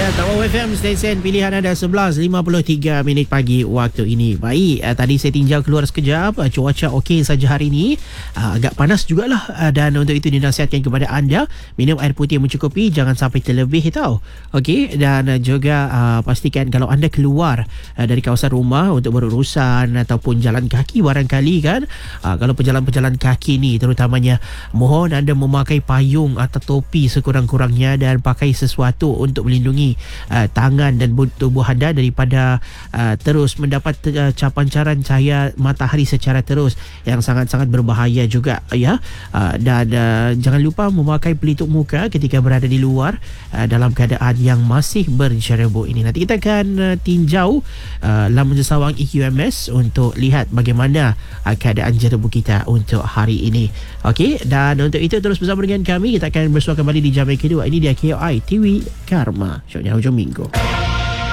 Tawau FM stesen pilihan anda 11.53 minit pagi waktu ini. Baik, tadi saya tinjau keluar sekejap, cuaca okey saja hari ini. Agak panas jugalah, dan untuk itu dinasihatkan kepada anda minum air putih yang mencukupi, jangan sampai terlebih tau. Okey, dan juga pastikan kalau anda keluar dari kawasan rumah untuk berurusan ataupun jalan kaki barangkali kan, kalau pejalan-pejalan kaki ni terutamanya, mohon anda memakai payung atau topi sekurang-kurangnya dan pakai sesuatu untuk melindungi tangan dan tubuh anda daripada terus mendapat pancaran cahaya matahari secara terus yang sangat-sangat berbahaya juga ya. Dan jangan lupa memakai pelitup muka ketika berada di luar dalam keadaan yang masih berjerebuk ini. Nanti kita akan tinjau laman sesawang EQMS untuk lihat bagaimana keadaan jerebuk kita untuk hari ini. Okey, dan untuk itu terus bersama dengan kami. Kita akan bersua kembali di jam yang kedua. Ini dia KOI TV Karma, syoknya hujung minggu.